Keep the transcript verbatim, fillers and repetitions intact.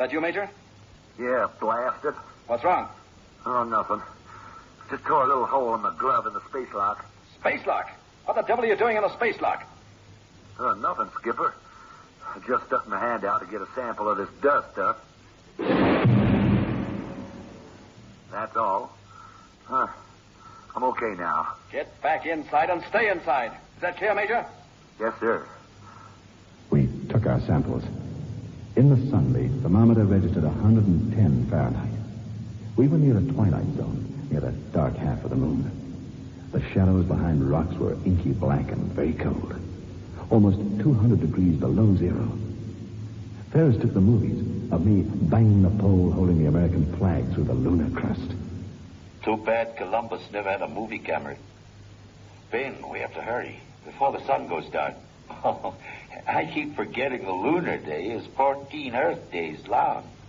That you, Major? Yeah, blast it. What's wrong? Oh, nothing. Just tore a little hole in my glove in the space lock. Space lock? What the devil are you doing in a space lock? Oh, nothing, Skipper. I just stuck my hand out to get a sample of this dust stuff. That's all. Huh. I'm okay now. Get back inside and stay inside. Is that clear, Major? Yes, sir. We took our samples. In the sunlight, the thermometer registered one hundred ten Fahrenheit. We were near the twilight zone, near the dark half of the moon. The shadows behind rocks were inky black and very cold. Almost two hundred degrees below zero. Ferris took the movies of me banging the pole holding the American flag through the lunar crust. Too bad Columbus never had a movie camera. Ben, we have to hurry before the sun goes down. Oh, I keep forgetting the lunar day is fourteen Earth days long.